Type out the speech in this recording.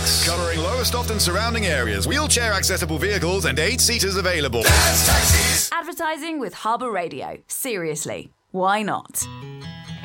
Tax. Covering Lowestoft and surrounding areas. Wheelchair accessible vehicles and 8 seaters available. Advertising with Harbour Radio. Seriously, why not?